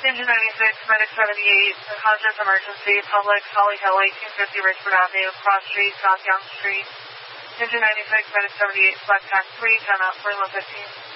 Engine 96, Medic 78, conscious emergency, Publix, Holly Hill, 1850 Richford Avenue, Cross Street, South Young Street. Engine 96, Medic 78, Select Tax 3, 10 up, Lima 15.